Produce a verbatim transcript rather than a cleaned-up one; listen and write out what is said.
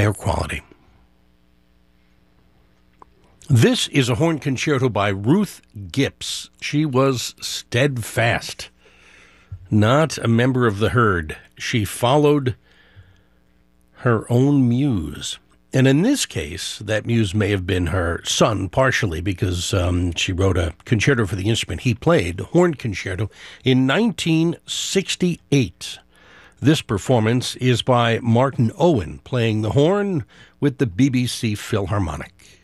air quality. This is a horn concerto by Ruth Gipps. She was steadfast, not a member of the herd. She followed her own muse. And in this case, that muse may have been her son, partially, because um, she wrote a concerto for the instrument he played, horn concerto, in nineteen sixty-eight. This performance is by Martin Owen, playing the horn with the B B C Philharmonic.